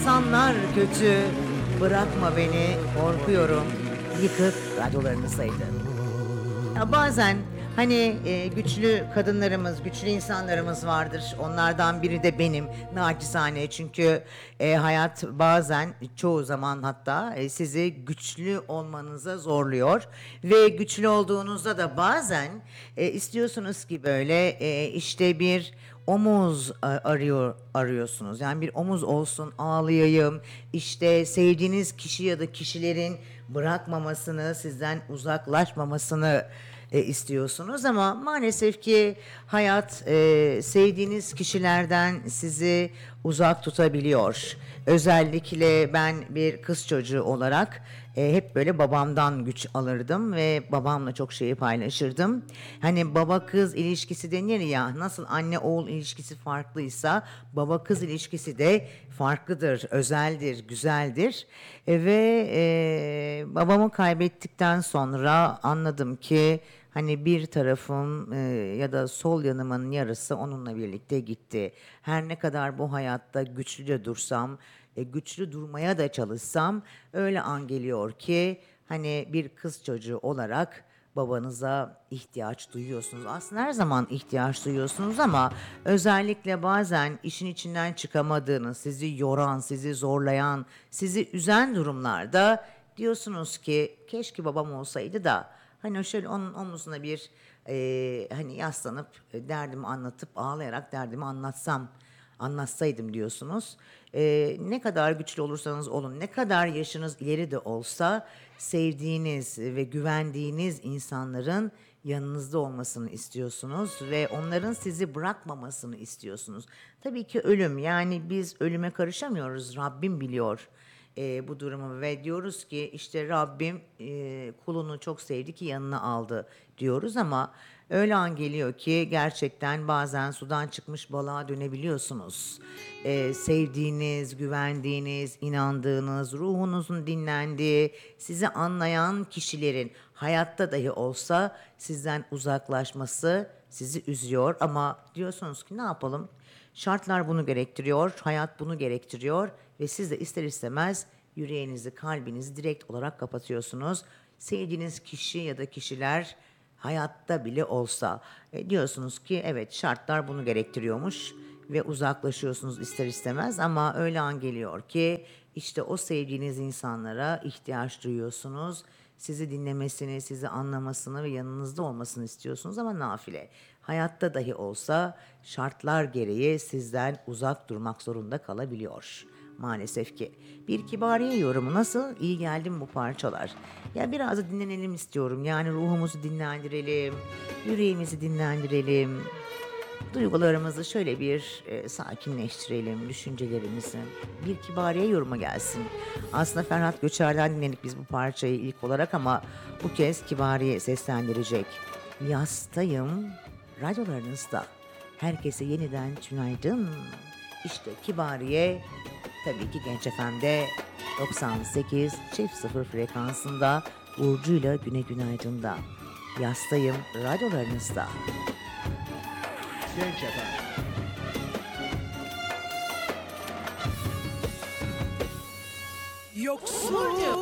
insanlar kötü. Bırakma beni, korkuyorum. Yıkık radyolarınızaydı. Ya bazen hani güçlü kadınlarımız, güçlü insanlarımız vardır. Onlardan biri de benim naçizane. Çünkü hayat bazen çoğu zaman hatta sizi güçlü olmanıza zorluyor. Ve güçlü olduğunuzda da bazen istiyorsunuz ki böyle işte bir omuz arıyorsunuz. Yani bir omuz olsun, ağlayayım. İşte sevdiğiniz kişi ya da kişilerin bırakmamasını, sizden uzaklaşmamasını istiyorsunuz ama maalesef ki hayat sevdiğiniz kişilerden sizi uzak tutabiliyor. Özellikle ben bir kız çocuğu olarak hep böyle babamdan güç alırdım ve babamla çok şeyi paylaşırdım. Hani baba kız ilişkisi denir ya, nasıl anne oğul ilişkisi farklıysa baba kız ilişkisi de farklıdır, özeldir, güzeldir. Babamı kaybettikten sonra anladım ki hani bir tarafım ya da sol yanımın yarısı onunla birlikte gitti. Her ne kadar bu hayatta güçlü de dursam, güçlü durmaya da çalışsam öyle an geliyor ki hani bir kız çocuğu olarak babanıza ihtiyaç duyuyorsunuz. Aslında her zaman ihtiyaç duyuyorsunuz ama özellikle bazen işin içinden çıkamadığınız, sizi yoran, sizi zorlayan, sizi üzen durumlarda diyorsunuz ki keşke babam olsaydı da hani şöyle onun omuzuna bir hani yaslanıp derdimi anlatıp ağlayarak derdimi anlatsaydım diyorsunuz. Ne kadar güçlü olursanız olun, ne kadar yaşınız ileri de olsa sevdiğiniz ve güvendiğiniz insanların yanınızda olmasını istiyorsunuz ve onların sizi bırakmamasını istiyorsunuz. Tabii ki ölüm, yani biz ölüme karışamıyoruz. Rabbim biliyor bu durumu ve diyoruz ki işte Rabbim kulunu çok sevdi ki yanına aldı diyoruz ama öyle an geliyor ki gerçekten bazen sudan çıkmış balığa dönebiliyorsunuz. Sevdiğiniz, güvendiğiniz, inandığınız, ruhunuzun dinlendiği, sizi anlayan kişilerin hayatta dahi olsa sizden uzaklaşması sizi üzüyor ama diyorsunuz ki ne yapalım? Şartlar bunu gerektiriyor, hayat bunu gerektiriyor ve siz de ister istemez yüreğinizi, kalbinizi direkt olarak kapatıyorsunuz. Sevdiğiniz kişi ya da kişiler hayatta bile olsa diyorsunuz ki evet şartlar bunu gerektiriyormuş ve uzaklaşıyorsunuz ister istemez ama öyle an geliyor ki işte o sevdiğiniz insanlara ihtiyaç duyuyorsunuz. Sizi dinlemesini, sizi anlamasını ve yanınızda olmasını istiyorsunuz ama nafile. Hayatta dahi olsa şartlar gereği sizden uzak durmak zorunda kalabiliyor. Maalesef ki. Bir Kibariye yorumu nasıl? İyi geldi mi bu parçalar? Ya biraz da dinlenelim istiyorum. Yani ruhumuzu dinlendirelim, yüreğimizi dinlendirelim. Duygularımızı şöyle bir sakinleştirelim, düşüncelerimizi. Bir Kibariye yoruma gelsin. Aslında Ferhat Göçer'den dinledik biz bu parçayı ilk olarak ama bu kez Kibariye seslendirecek. Yastayım, radyolarınızda. Herkese yeniden tünaydın. İşte Kibariye, tabii ki Genç FM'de 98 çift sıfır frekansında Burcu'yla Güne Günaydın'da. Yastayım, radyolarınızda. Genç efendim. Yoksul